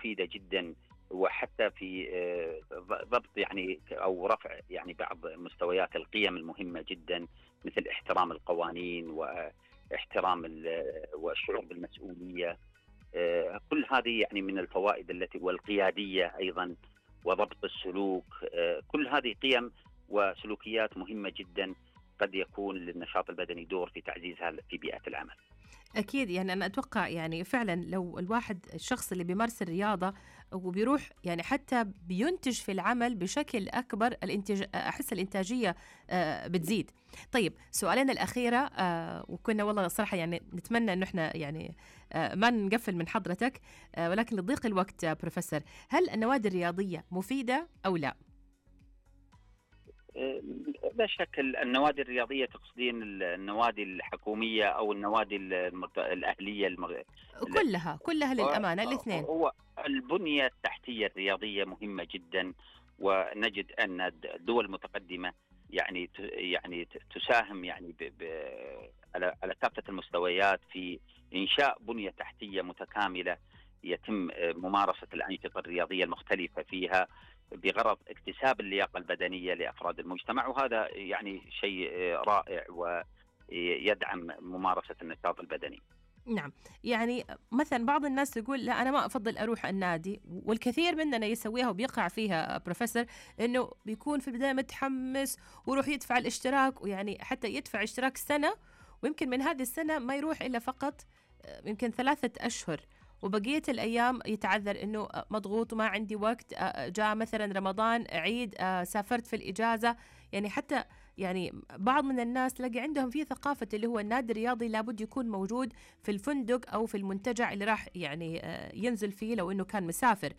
مفيدة جدا، وحتى في ضبط يعني أو رفع يعني بعض مستويات القيم المهمة جدا، مثل احترام القوانين واحترام والشعور بالمسؤولية. كل هذه يعني من الفوائد التي، والقيادية أيضا، وضبط السلوك. كل هذه قيم وسلوكيات مهمة جدا، قد يكون للنشاط البدني دور في تعزيزها في بيئة العمل. أكيد، يعني أنا أتوقع يعني فعلا لو الشخص اللي بيمارس الرياضة وبيروح يعني حتى بينتج في العمل بشكل أكبر، أحس الإنتاجية بتزيد. طيب سؤالنا الأخيرة، وكنا والله صراحة يعني نتمنى أنه إحنا يعني ما نقفل من حضرتك، ولكن لضيق الوقت بروفيسور، هل النوادي الرياضية مفيدة أو لا؟ لا شك النوادي الرياضية، تقصدين النوادي الحكومية أو النوادي الأهلية كلها للأمانة الاثنين. هو البنية التحتية الرياضية مهمة جدا، ونجد أن الدول المتقدمة يعني تساهم يعني على كافة المستويات في إنشاء بنية تحتية متكاملة يتم ممارسة الأنشطة الرياضية المختلفة فيها بغرض اكتساب اللياقة البدنية لأفراد المجتمع، وهذا يعني شيء رائع ويدعم ممارسة النشاط البدني. نعم، يعني مثلا بعض الناس يقول لا أنا ما أفضل أروح النادي، والكثير مننا يسويها وبيقع فيها بروفيسور، إنه بيكون في البداية متحمس ويروح يدفع الاشتراك، ويعني حتى يدفع اشتراك سنة، ويمكن من هذه السنة ما يروح إلا فقط يمكن 3 أشهر، وبقية الأيام يتعذر إنه مضغوط وما عندي وقت، جاء مثلا رمضان، عيد، سافرت في الإجازة. يعني حتى يعني بعض من الناس تلاقي عندهم في ثقافة اللي هو النادي الرياضي لابد يكون موجود في الفندق أو في المنتجع اللي راح يعني ينزل فيه لو إنه كان مسافر.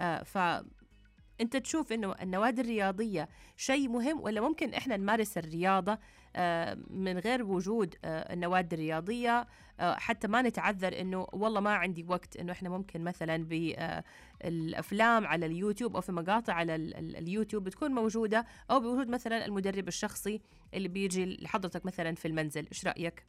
أنت تشوف إنه النوادي الرياضية شيء مهم، ولا ممكن إحنا نمارس الرياضة من غير وجود النوادي الرياضية، حتى ما نتعذر إنه والله ما عندي وقت، إنه إحنا ممكن مثلا بالأفلام على اليوتيوب أو في مقاطع على اليوتيوب بتكون موجودة، أو بوجود مثلا المدرب الشخصي اللي بيجي لحضرتك مثلا في المنزل. إيش رأيك؟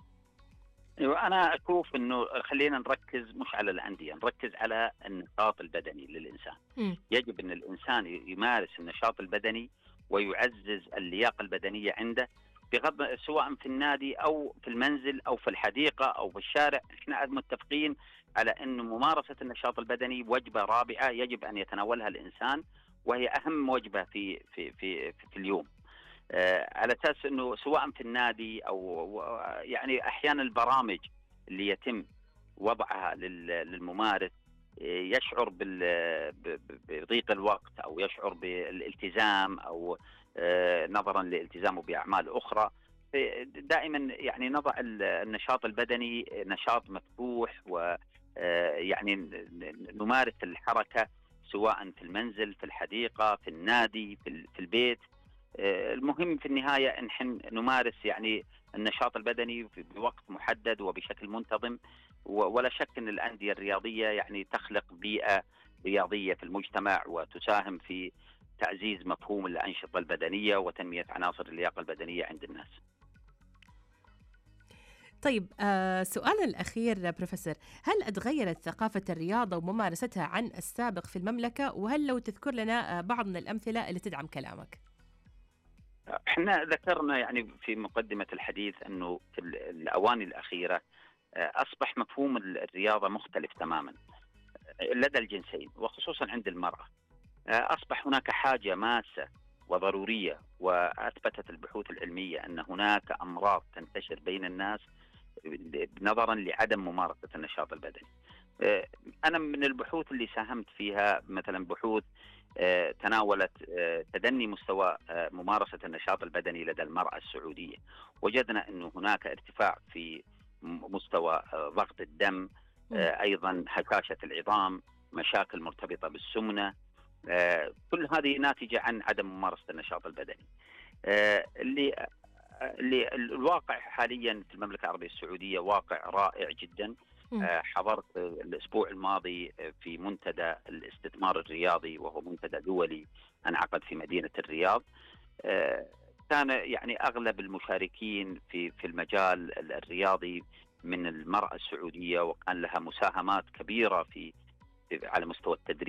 أنا أشوف أنه خلينا نركز مش على الأندية، نركز على النشاط البدني للإنسان. يجب أن الإنسان يمارس النشاط البدني ويعزز اللياقة البدنية عنده، بغض سواء في النادي أو في المنزل أو في الحديقة أو في الشارع. إحنا متفقين على أن ممارسة النشاط البدني وجبة رابعة يجب أن يتناولها الإنسان، وهي أهم وجبة في اليوم. على أساس أنه سواء في النادي أو يعني أحيانا البرامج اللي يتم وضعها للممارس يشعر بضيق الوقت أو يشعر بالالتزام أو نظرا لالتزامه بأعمال أخرى. دائما يعني نضع النشاط البدني نشاط مفتوح، ويعني نمارس الحركة سواء في المنزل، في الحديقة، في النادي، في البيت. المهم في النهاية أن نمارس يعني النشاط البدني بوقت محدد وبشكل منتظم. ولا شك أن الأندية الرياضية يعني تخلق بيئة رياضية في المجتمع، وتساهم في تعزيز مفهوم الأنشطة البدنية وتنمية عناصر اللياقة البدنية عند الناس. طيب سؤالنا الأخير بروفيسور، هل اتغيرت ثقافة الرياضة وممارستها عن السابق في المملكة؟ وهل لو تذكر لنا بعض من الأمثلة اللي تدعم كلامك؟ احنا ذكرنا يعني في مقدمة الحديث أنه في الأواني الأخيرة أصبح مفهوم الرياضة مختلف تماما لدى الجنسين، وخصوصا عند المرأة. أصبح هناك حاجة ماسة وضرورية، وأثبتت البحوث العلمية أن هناك أمراض تنتشر بين الناس نظرا لعدم ممارسة النشاط البدني. أنا من البحوث اللي ساهمت فيها مثلا بحوث تناولت تدني مستوى ممارسة النشاط البدني لدى المرأة السعودية. وجدنا أنه هناك ارتفاع في مستوى ضغط الدم، أيضا هشاشة العظام، مشاكل مرتبطة بالسمنة. كل هذه ناتجة عن عدم ممارسة النشاط البدني. اللي الواقع حاليا في المملكة العربية السعودية واقع رائع جدا. حضرت الأسبوع الماضي في منتدى الاستثمار الرياضي، وهو منتدى دولي انعقد في مدينة الرياض. كان يعني أغلب المشاركين في المجال الرياضي من المرأة السعودية، وكان لها مساهمات كبيرة على مستوى التدريب